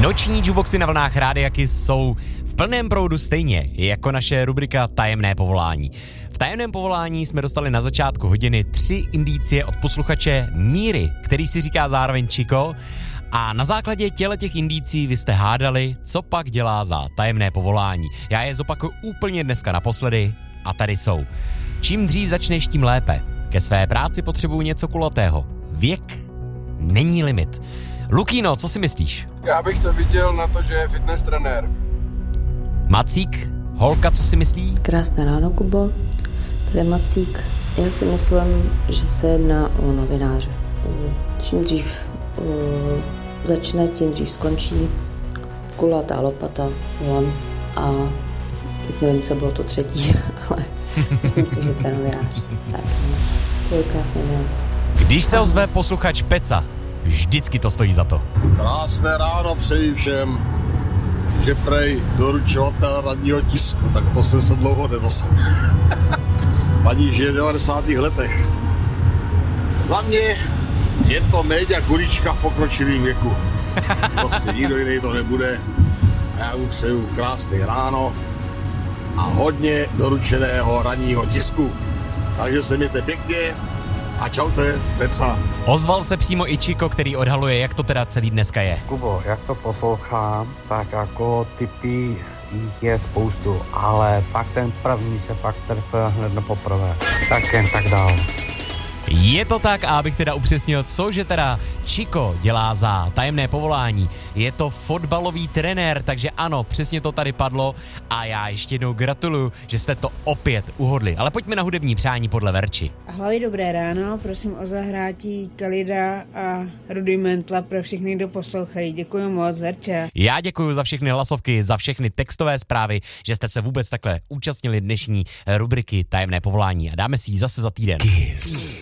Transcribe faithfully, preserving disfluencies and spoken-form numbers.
Noční jukeboxy na vlnách Rádia Kiss jsou v plném proudu stejně jako naše rubrika Tajemné povolání. V tajemném povolání jsme dostali na začátku hodiny tři indicie od posluchače Míry, který si říká zároveň Chico, a na základě těle těch indicí vy jste hádali, co pak dělá za tajemné povolání. Já je zopakuju úplně dneska naposledy a tady jsou. Čím dřív začneš, tím lépe. Ke své práci potřebuju něco kulatého. Věk není limit. Lukino, co si myslíš? Já bych to viděl na to, že je fitness trenér. Macík, holka, co si myslí? Krásné ráno, Kubo. Tady je Macík. Já si myslím, že se jedná o novináře. Čím dřív uh, začne, tím dřív skončí. Kulatá lopata, volant a teď nevím, co bylo to třetí, ale myslím si, že to je novinář. Tak, to je krásný den. Když se ozve posluchač Peca, vždycky to stojí za to. Krásné ráno přeji všem, že prej doručovatel radního tisku, tak to jsem se dlouho nedosl. Paní žije v devadesátých letech. Za mě je to média kulička v pokročilém věku. Prostě nikdo jiný to nebude. A já mu přeju krásné ráno a hodně doručeného ranního tisku. Takže se mějte pěkně. A čaute, Peca. Ozval se přímo i Chico, který odhaluje, jak to teda celý dneska je. Kubo, jak to poslouchám, tak jako typy jich je spoustu, ale fakt ten první se fakt trefil hned na poprvé. Tak jen tak dál. Je to tak, a abych teda upřesnil, co že teda Chico dělá za tajemné povolání. Je to fotbalový trenér, takže ano, přesně to tady padlo a já ještě jednou gratuluju, že jste to opět uhodli. Ale pojďme na hudební přání podle Verči. Ahoj, dobré ráno, prosím o zahrátí Kalida a Rudimentla pro všechny, kdo poslouchají. Děkuji moc, Verča. Já děkuji za všechny hlasovky, za všechny textové zprávy, že jste se vůbec takhle účastnili dnešní rubriky Tajemné povolání a dáme si ji zase za týden. Kiss.